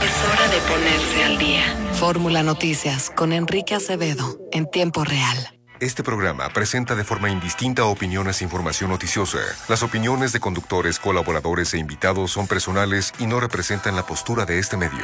Es hora de ponerse al día. Fórmula Noticias con Enrique Acevedo, en tiempo real. Este programa presenta de forma indistinta opiniones e información noticiosa. Las opiniones de conductores, colaboradores e invitados son personales y no representan la postura de este medio.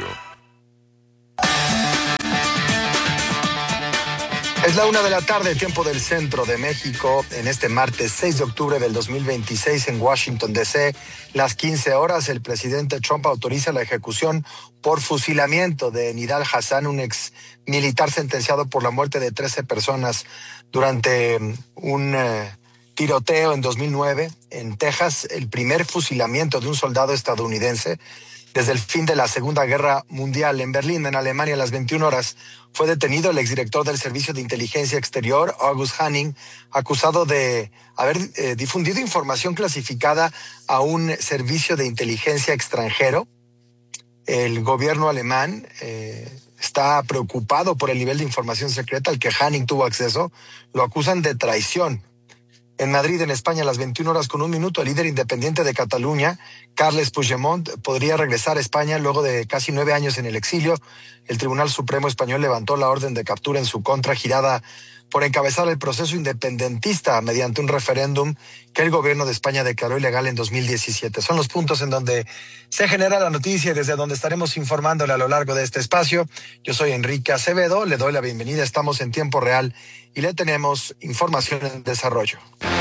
Es la 1:00 p.m, tiempo del centro de México, en este martes 6 de octubre del 2026 en Washington, D.C. Las 15 horas, el presidente Trump autoriza la ejecución por fusilamiento de Nidal Hasan, un ex militar sentenciado por la muerte de 13 personas durante un tiroteo en 2009 en Texas, el primer fusilamiento de un soldado estadounidense desde el fin de la Segunda Guerra Mundial. En Berlín, en Alemania, a las 21 horas, fue detenido el exdirector del Servicio de Inteligencia Exterior, August Hanning, acusado de haber difundido información clasificada a un servicio de inteligencia extranjero. El gobierno alemán está preocupado por el nivel de información secreta al que Hanning tuvo acceso. Lo acusan de traición. En Madrid, en España, a las 21:01, el líder independiente de Cataluña, Carles Puigdemont, podría regresar a España luego de casi 9 años en el exilio. El Tribunal Supremo Español levantó la orden de captura en su contra, girada por encabezar el proceso independentista mediante un referéndum que el gobierno de España declaró ilegal en 2017. Son los puntos en donde se genera la noticia y desde donde estaremos informándole a lo largo de este espacio. Yo soy Enrique Acevedo, le doy la bienvenida, estamos en tiempo real y le tenemos información en desarrollo.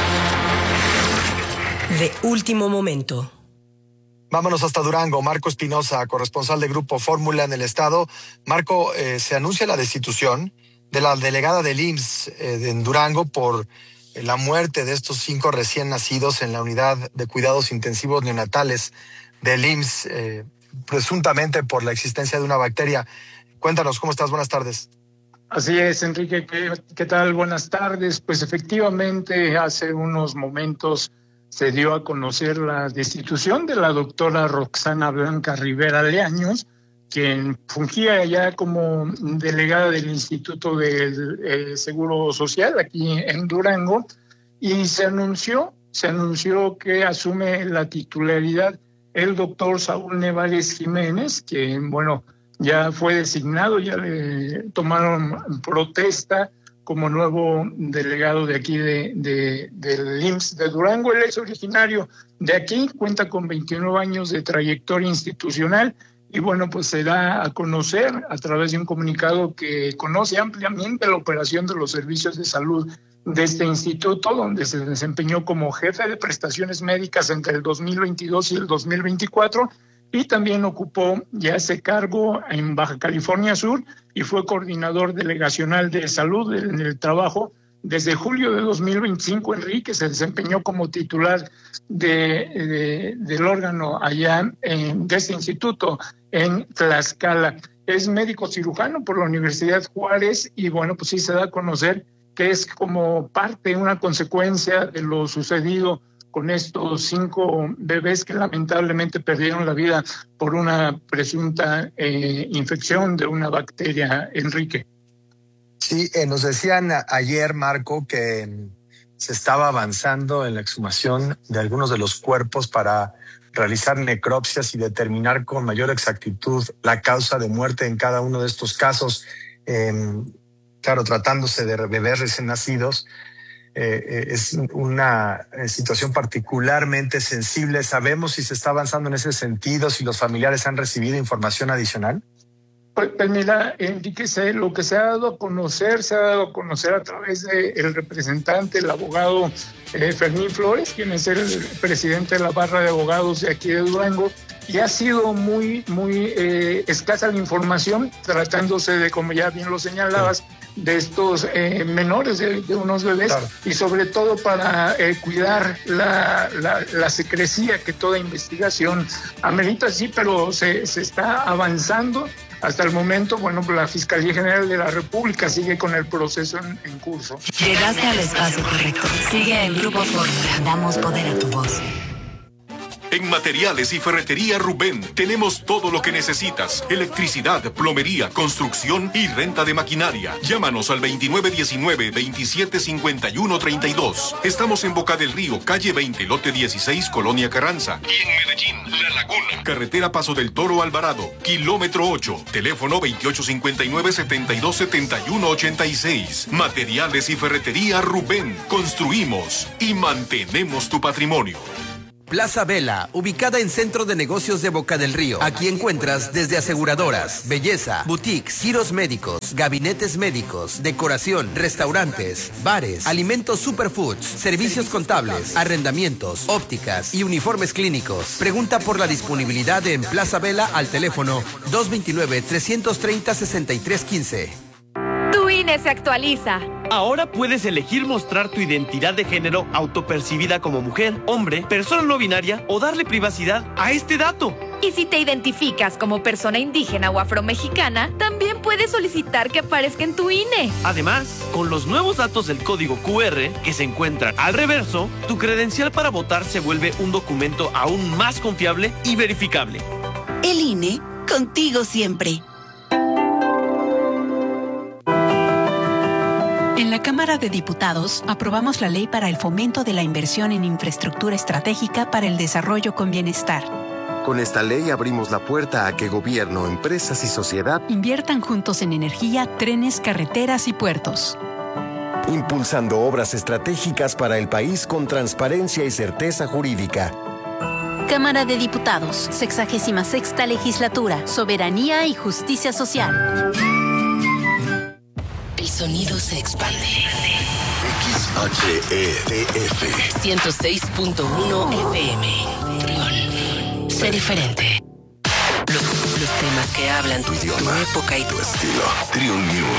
De último momento. Vámonos hasta Durango. Marco Espinosa, corresponsal de Grupo Fórmula en el estado. Marco, se anuncia la destitución de la delegada del IMSS en Durango por la muerte de estos 5 recién nacidos en la unidad de cuidados intensivos neonatales del IMSS, presuntamente por la existencia de una bacteria. Cuéntanos, ¿cómo estás? Buenas tardes. Así es, Enrique. ¿Qué tal? Buenas tardes. Pues efectivamente, hace unos momentos se dio a conocer la destitución de la doctora Roxana Blanca Rivera Leaños, quien fungía ya como delegada del Instituto del Seguro Social aquí en Durango, y se anunció que asume la titularidad el doctor Saúl Nevares Jiménez, que, bueno, ya fue designado, ya le tomaron protesta como nuevo delegado de aquí del IMSS de Durango. Él es originario de aquí, cuenta con 29 años de trayectoria institucional y bueno, pues se da a conocer a través de un comunicado que conoce ampliamente la operación de los servicios de salud de este instituto, donde se desempeñó como jefe de prestaciones médicas entre el 2022 y el 2024, y también ocupó ya ese cargo en Baja California Sur y fue coordinador delegacional de salud en el trabajo desde julio de 2025. Enrique se desempeñó como titular del órgano allá de este instituto en Tlaxcala. Es médico cirujano por la Universidad Juárez y bueno, pues sí se da a conocer que es como parte, una consecuencia de lo sucedido con estos 5 bebés que lamentablemente perdieron la vida por una presunta infección de una bacteria, Enrique. Sí, nos decían ayer, Marco, que se estaba avanzando en la exhumación de algunos de los cuerpos para realizar necropsias y determinar con mayor exactitud la causa de muerte en cada uno de estos casos. Claro, tratándose de bebés recién nacidos, es una situación particularmente sensible. ¿Sabemos si se está avanzando en ese sentido, si los familiares han recibido información adicional? Pues mira, Enrique, lo que se ha dado a conocer a través del representante, el abogado Fermín Flores, quien es el presidente de la barra de abogados de aquí de Durango, y ha sido muy escasa la información, tratándose de, como ya bien lo señalabas, de estos menores, de unos bebés, claro. Y sobre todo para cuidar la secrecía que toda investigación amerita, sí, pero se está avanzando. Hasta el momento, bueno, la Fiscalía General de la República sigue con el proceso en curso. Llegaste al espacio correcto. Sigue el Grupo Fórmula. Damos poder a tu voz. En Materiales y Ferretería Rubén tenemos todo lo que necesitas. Electricidad, plomería, construcción y renta de maquinaria. Llámanos al 2919-275132. Estamos en Boca del Río, calle 20, lote 16, Colonia Carranza. Y en Medellín, La Laguna. Carretera Paso del Toro Alvarado, kilómetro 8. Teléfono 2859-727186. Materiales y Ferretería Rubén. Construimos y mantenemos tu patrimonio. Plaza Vela, ubicada en Centro de Negocios de Boca del Río. Aquí encuentras desde aseguradoras, belleza, boutiques, giros médicos, gabinetes médicos, decoración, restaurantes, bares, alimentos superfoods, servicios contables, arrendamientos, ópticas y uniformes clínicos. Pregunta por la disponibilidad en Plaza Vela al teléfono 229-330-6315. Tu INE se actualiza. Ahora puedes elegir mostrar tu identidad de género autopercibida como mujer, hombre, persona no binaria o darle privacidad a este dato. Y si te identificas como persona indígena o afromexicana, también puedes solicitar que aparezca en tu INE. Además, con los nuevos datos del código QR que se encuentran al reverso, tu credencial para votar se vuelve un documento aún más confiable y verificable. El INE, contigo siempre. En la Cámara de Diputados aprobamos la ley para el fomento de la inversión en infraestructura estratégica para el desarrollo con bienestar. Con esta ley abrimos la puerta a que gobierno, empresas y sociedad inviertan juntos en energía, trenes, carreteras y puertos. Impulsando obras estratégicas para el país con transparencia y certeza jurídica. Cámara de Diputados, 66ª Legislatura, Soberanía y Justicia Social. El sonido se expande. XHETF 106.1 FM. Trión. Sé diferente. Los temas que hablan tu idioma, tu época y tu estilo. Trión News.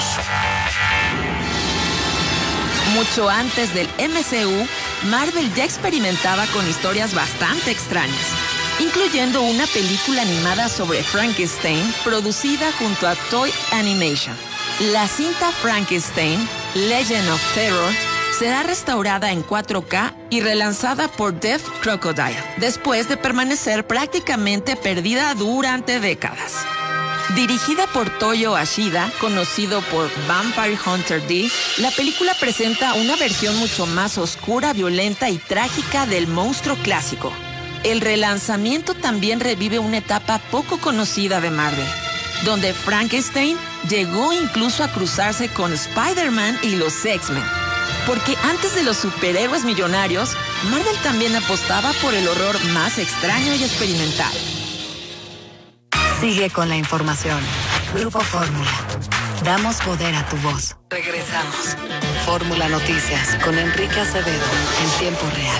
Mucho antes del MCU, Marvel ya experimentaba con historias bastante extrañas, incluyendo una película animada sobre Frankenstein producida junto a Toy Animation. La cinta Frankenstein, Legend of Terror, será restaurada en 4K y relanzada por Death Crocodile, después de permanecer prácticamente perdida durante décadas. Dirigida por Toyo Ashida, conocido por Vampire Hunter D, la película presenta una versión mucho más oscura, violenta y trágica del monstruo clásico. El relanzamiento también revive una etapa poco conocida de Marvel, donde Frankenstein llegó incluso a cruzarse con Spider-Man y los X-Men. Porque antes de los superhéroes millonarios, Marvel también apostaba por el horror más extraño y experimental. Sigue con la información. Grupo Fórmula. Damos poder a tu voz. Regresamos. Fórmula Noticias con Enrique Acevedo en tiempo real.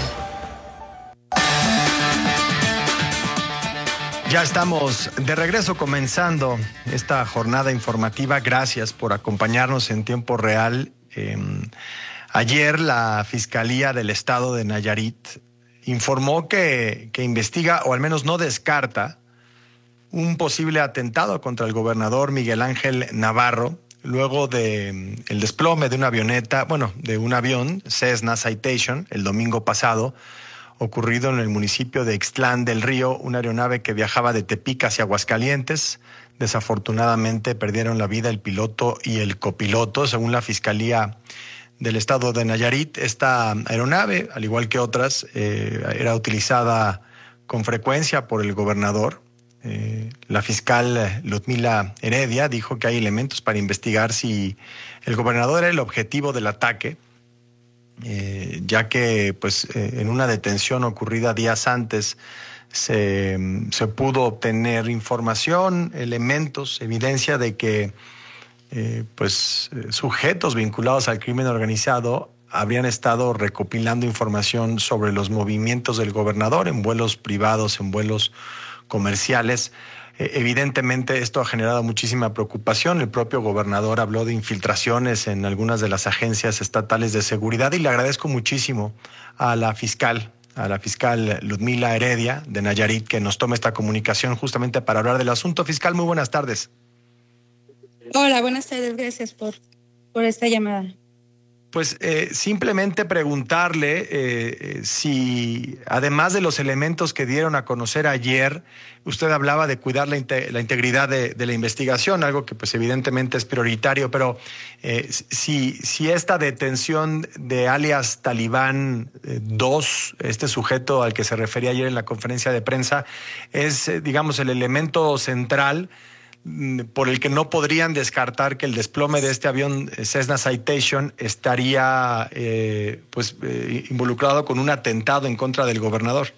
Ya estamos de regreso comenzando esta jornada informativa. Gracias por acompañarnos en tiempo real. Ayer la Fiscalía del Estado de Nayarit informó que investiga, o al menos no descarta, un posible atentado contra el gobernador Miguel Ángel Navarro, luego de el desplome de una avioneta, de un avión Cessna Citation el domingo pasado, ocurrido en el municipio de Ixtlán del Río, una aeronave que viajaba de Tepic hacia Aguascalientes. Desafortunadamente perdieron la vida el piloto y el copiloto, según la Fiscalía del Estado de Nayarit. Esta aeronave, al igual que otras, era utilizada con frecuencia por el gobernador. La fiscal Ludmila Heredia dijo que hay elementos para investigar si el gobernador era el objetivo del ataque, ya que en una detención ocurrida días antes se pudo obtener información, elementos, evidencia de que sujetos vinculados al crimen organizado habrían estado recopilando información sobre los movimientos del gobernador en vuelos privados, en vuelos comerciales. Evidentemente esto ha generado muchísima preocupación. El propio gobernador habló de infiltraciones en algunas de las agencias estatales de seguridad, y le agradezco muchísimo a la fiscal Ludmila Heredia de Nayarit que nos tome esta comunicación justamente para hablar del asunto. Fiscal, muy buenas tardes. Hola, buenas tardes, gracias por esta llamada. Pues simplemente preguntarle si, además de los elementos que dieron a conocer ayer, usted hablaba de cuidar la integridad de la investigación, algo que pues evidentemente es prioritario, pero si esta detención de alias Talibán 2, este sujeto al que se refería ayer en la conferencia de prensa, es, digamos, el elemento central por el que no podrían descartar que el desplome de este avión Cessna Citation estaría involucrado con un atentado en contra del gobernador.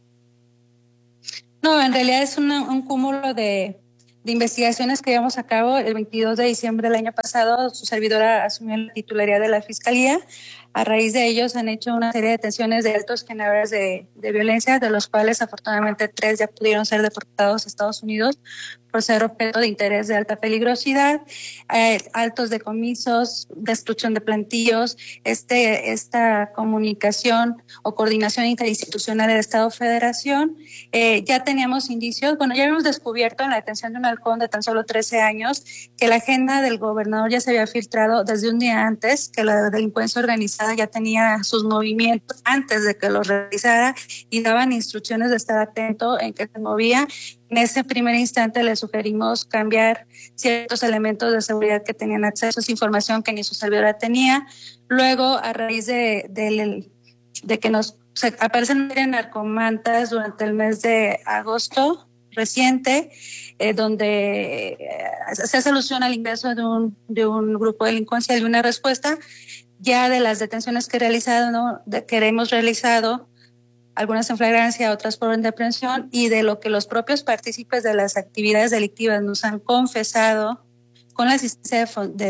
No, en realidad es un cúmulo de investigaciones que llevamos a cabo. El 22 de diciembre del año pasado, su servidora asumió la titularidad de la Fiscalía. A raíz de ellos han hecho una serie de detenciones de altos generadores de violencia, de los cuales afortunadamente 3 ya pudieron ser deportados a Estados Unidos por ser objeto de interés de alta peligrosidad, altos decomisos, destrucción de plantillos, esta comunicación o coordinación interinstitucional del Estado-Federación. Ya teníamos indicios, ya habíamos descubierto en la detención de un halcón de tan solo 13 años que la agenda del gobernador ya se había filtrado desde un día antes, que la delincuencia organizada ya tenía sus movimientos antes de que los realizara y daban instrucciones de estar atento en qué se movía. En ese primer instante le sugerimos cambiar ciertos elementos de seguridad que tenían acceso a esa información que ni su servidora tenía. Luego, a raíz de que se aparecen narcomantas durante el mes de agosto reciente, donde se hace alusión al ingreso de un grupo delincuencial y una respuesta, ya de las detenciones que hemos realizado, algunas en flagrancia, otras por orden de aprehensión, y de lo que los propios partícipes de las actividades delictivas nos han confesado con la asistencia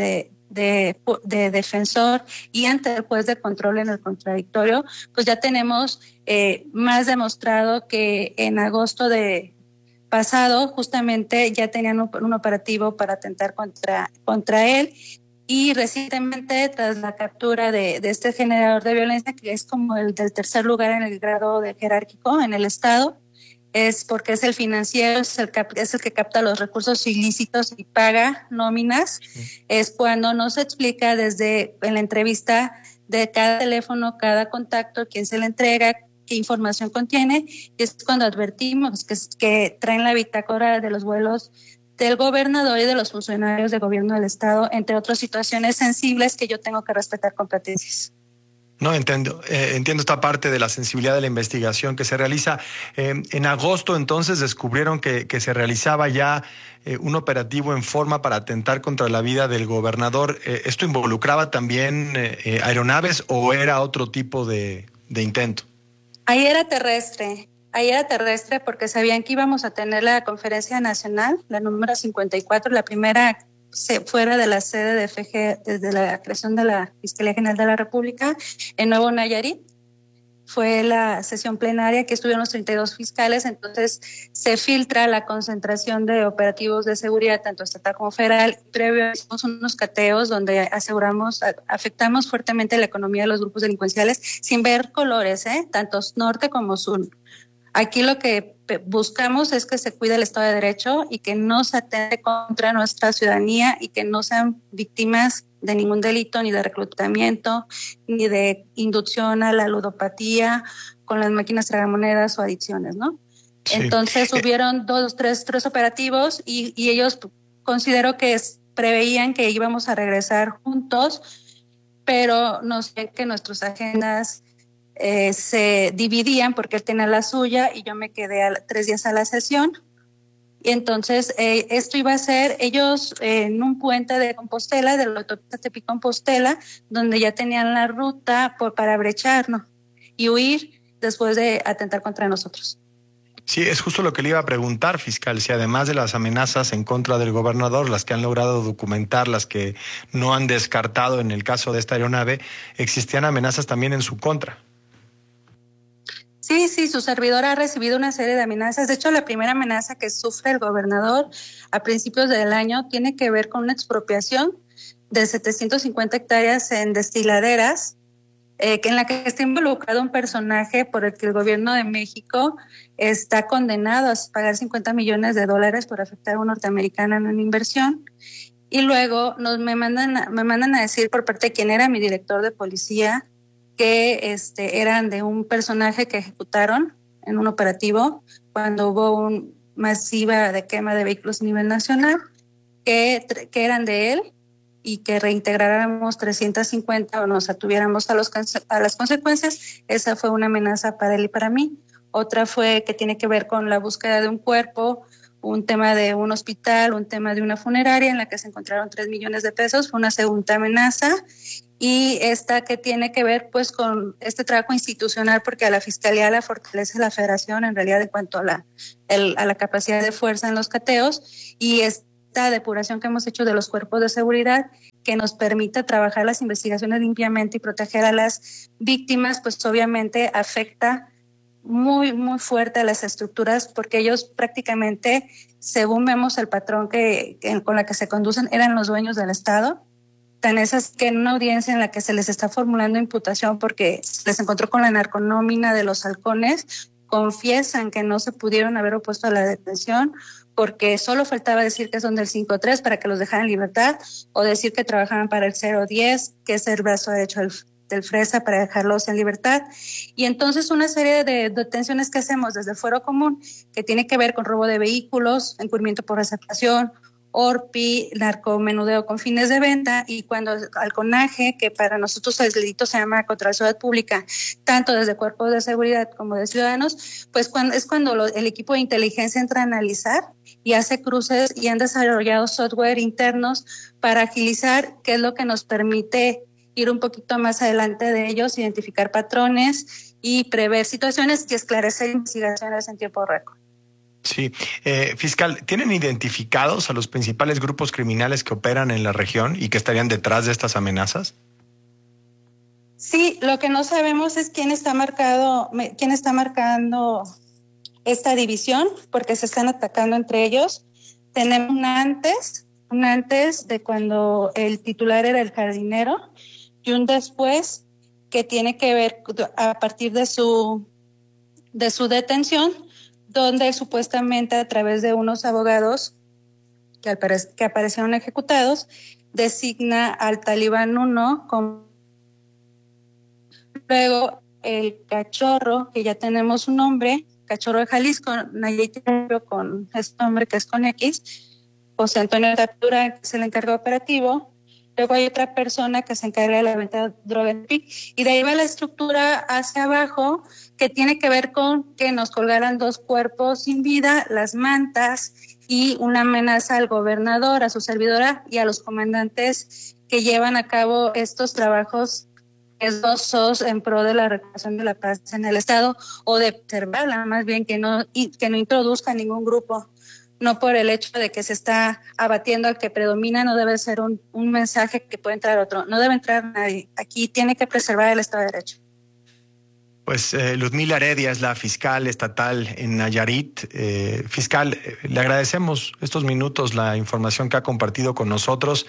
de defensor y ante el juez de control en el contradictorio, pues ya tenemos más demostrado que en agosto de pasado justamente ya tenían un operativo para atentar contra él. Y recientemente, tras la captura de este generador de violencia, que es como el del tercer lugar en el grado de jerárquico en el Estado, es porque es el financiero, es el que capta los recursos ilícitos y paga nóminas, es cuando nos explica en la entrevista de cada teléfono, cada contacto, quién se le entrega, qué información contiene, y es cuando advertimos que traen la bitácora de los vuelos del gobernador y de los funcionarios de gobierno del Estado, entre otras situaciones sensibles que yo tengo que respetar competencias. No, entiendo esta parte de la sensibilidad de la investigación que se realiza. En agosto, entonces, descubrieron que se realizaba ya un operativo en forma para atentar contra la vida del gobernador. ¿Esto involucraba también aeronaves o era otro tipo de intento? Ahí era terrestre porque sabían que íbamos a tener la conferencia nacional, la número 54, la primera fuera de la sede de FG, desde la creación de la Fiscalía General de la República, en Nuevo Nayarit. Fue la sesión plenaria que estuvieron los 32 fiscales, entonces se filtra la concentración de operativos de seguridad, tanto estatal como federal. Previo hicimos unos cateos donde afectamos fuertemente la economía de los grupos delincuenciales sin ver colores, tanto norte como sur. Aquí lo que buscamos es que se cuide el Estado de Derecho y que no se atente contra nuestra ciudadanía y que no sean víctimas de ningún delito, ni de reclutamiento, ni de inducción a la ludopatía con las máquinas tragamonedas o adicciones, ¿no? Sí. Entonces hubieron tres operativos y ellos considero que preveían que íbamos a regresar juntos, pero no sé que nuestras agendas se dividían porque él tenía la suya y yo me quedé 3 días a la sesión. Y entonces esto iba a ser ellos en un puente de Compostela, de la autopista Tepic-Compostela, donde ya tenían la ruta para brecharnos y huir después de atentar contra nosotros. Sí, es justo lo que le iba a preguntar, fiscal, si además de las amenazas en contra del gobernador, las que han logrado documentar, las que no han descartado en el caso de esta aeronave, existían amenazas también en su contra. Sí, su servidor ha recibido una serie de amenazas. De hecho, la primera amenaza que sufre el gobernador a principios del año tiene que ver con una expropiación de 750 hectáreas en destiladeras, en la que está involucrado un personaje por el que el gobierno de México está condenado a pagar $50 millones por afectar a un norteamericano en una inversión. Y luego me mandan a decir por parte de quien era mi director de policía que eran de un personaje que ejecutaron en un operativo cuando hubo una masiva de quema de vehículos a nivel nacional, que eran de él y que reintegráramos 350 o nos atuviéramos a las consecuencias. Esa fue una amenaza para él y para mí. Otra fue que tiene que ver con la búsqueda de un cuerpo, un tema de un hospital, un tema de una funeraria en la que se encontraron 3 millones de pesos, fue una segunda amenaza. Y esta que tiene que ver pues con este trabajo institucional, porque a la Fiscalía la fortalece la Federación en realidad en cuanto a la capacidad de fuerza en los cateos, y esta depuración que hemos hecho de los cuerpos de seguridad que nos permite trabajar las investigaciones limpiamente y proteger a las víctimas, pues obviamente afecta muy, muy fuerte a las estructuras, porque ellos prácticamente, según vemos el patrón con la que se conducen, eran los dueños del Estado. Tan esas que en una audiencia en la que se les está formulando imputación porque se les encontró con la narconómina de los halcones, confiesan que no se pudieron haber opuesto a la detención porque solo faltaba decir que son del 5-3 para que los dejaran en libertad, o decir que trabajaban para el 010, que es el brazo derecho del Fresa, para dejarlos en libertad. Y entonces una serie de detenciones que hacemos desde el fuero común, que tiene que ver con robo de vehículos, encubrimiento por receptación, ORPI, narcomenudeo con fines de venta, y cuando halconaje, que para nosotros el delito se llama contra la seguridad pública, tanto desde cuerpos de seguridad como de ciudadanos, pues es cuando el equipo de inteligencia entra a analizar y hace cruces, y han desarrollado software internos para agilizar, que es lo que nos permite ir un poquito más adelante de ellos, identificar patrones y prever situaciones y esclarecer investigaciones en tiempo récord. Sí. Fiscal, ¿tienen identificados a los principales grupos criminales que operan en la región y que estarían detrás de estas amenazas? Sí, lo que no sabemos es quién está marcando esta división, porque se están atacando entre ellos. Tenemos un antes de cuando el titular era el jardinero, y un después que tiene que ver a partir de su detención, donde supuestamente a través de unos abogados que aparecieron ejecutados, designa al Talibán 1 como... Luego el Cachorro, que ya tenemos un nombre, Cachorro de Jalisco, Nayib con este nombre que es con X, José Antonio Tapura, que es el encargado operativo. Luego hay otra persona que se encarga de la venta de droga en PIC, y de ahí va la estructura hacia abajo, que tiene que ver con que nos colgaran 2 cuerpos sin vida, las mantas, y una amenaza al gobernador, a su servidora y a los comandantes que llevan a cabo estos trabajos esdosos en pro de la recuperación de la paz en el Estado, o de observarla, más bien que no introduzca ningún grupo. No por el hecho de que se está abatiendo al que predomina, no debe ser un mensaje que puede entrar otro. No debe entrar nadie. Aquí tiene que preservar el Estado de Derecho. Pues Ludmila Heredia es la fiscal estatal en Nayarit. Fiscal, le agradecemos estos minutos, la información que ha compartido con nosotros,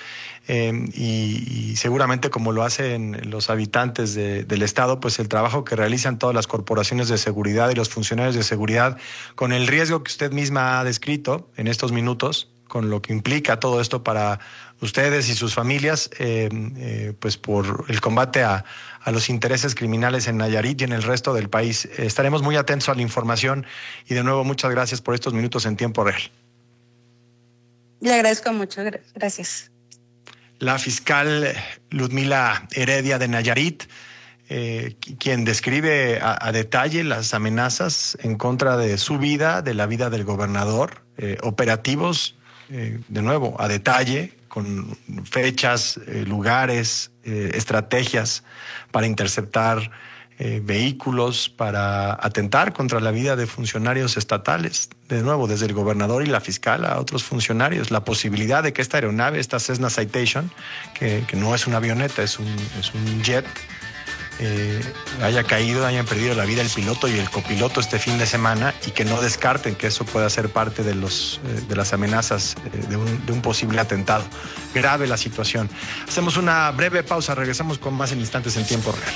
y seguramente, como lo hacen los habitantes del Estado, pues el trabajo que realizan todas las corporaciones de seguridad y los funcionarios de seguridad, con el riesgo que usted misma ha descrito en estos minutos, con lo que implica todo esto para ustedes y sus familias, pues por el combate a los intereses criminales en Nayarit y en el resto del país. Estaremos muy atentos a la información, y de nuevo muchas gracias por estos minutos en tiempo real. Le agradezco mucho, gracias. La fiscal Ludmila Heredia de Nayarit, quien describe a detalle las amenazas en contra de su vida, de la vida del gobernador, operativos, de nuevo, a detalle, con fechas, lugares, estrategias para interceptar vehículos, para atentar contra la vida de funcionarios estatales, de nuevo, desde el gobernador y la fiscal a otros funcionarios. La posibilidad de que esta aeronave, esta Cessna Citation, que no es una avioneta, es un jet, haya caído, hayan perdido la vida el piloto y el copiloto este fin de semana, y que no descarten que eso pueda ser parte de las amenazas de un posible atentado. Grave la situación. Hacemos una breve pausa, regresamos con más en instantes en tiempo real.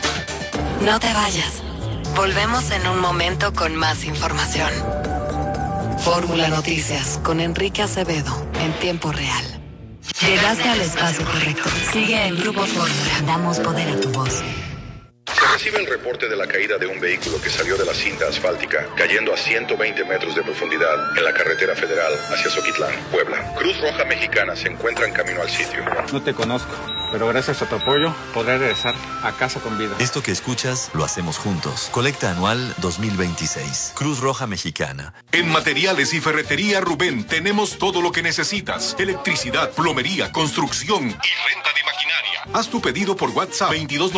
No te vayas. Volvemos en un momento con más información. Fórmula Noticias con Enrique Acevedo en tiempo real. Llegaste al espacio correcto. Sigue en Grupo Fórmula. Damos poder a tu voz. Se recibe el reporte de la caída de un vehículo que salió de la cinta asfáltica, cayendo a 120 metros de profundidad en la carretera federal hacia Zoquitlán, Puebla. Cruz Roja Mexicana se encuentra en camino al sitio. No te conozco, pero gracias a tu apoyo podré regresar a casa con vida. Esto que escuchas lo hacemos juntos. Colecta anual 2026. Cruz Roja Mexicana. En Materiales y Ferretería Rubén tenemos todo lo que necesitas. Electricidad, plomería, construcción y renta de maquinaria. Haz tu pedido por WhatsApp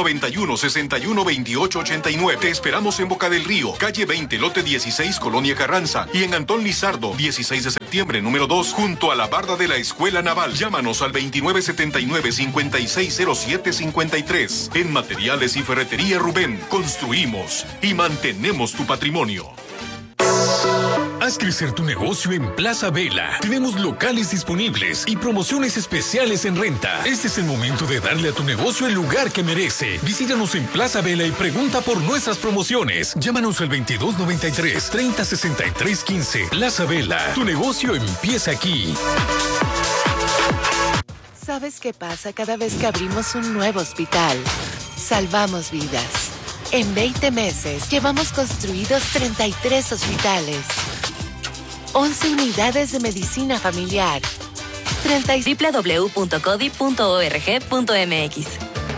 2291-612889. Te esperamos en Boca del Río, calle 20, lote 16, Colonia Carranza. Y en Antón Lizardo, 16 de septiembre, número 2, junto a la barda de la Escuela Naval. Llámanos al 2979-560753. En Materiales y Ferretería Rubén, construimos y mantenemos tu patrimonio. Haz crecer tu negocio en Plaza Vela. Tenemos locales disponibles y promociones especiales en renta. Este es el momento de darle a tu negocio el lugar que merece. Visítanos en Plaza Vela y pregunta por nuestras promociones. Llámanos al 2293-306315. Plaza Vela, tu negocio empieza aquí. ¿Sabes qué pasa cada vez que abrimos un nuevo hospital? Salvamos vidas. En 20 meses llevamos construidos 33 hospitales, 11 unidades de medicina familiar, www.codi.org.mx.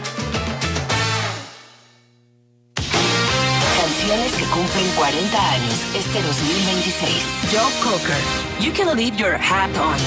Canciones que cumplen 40 años este 2026. Joe Cocker, You Can Leave Your Hat On.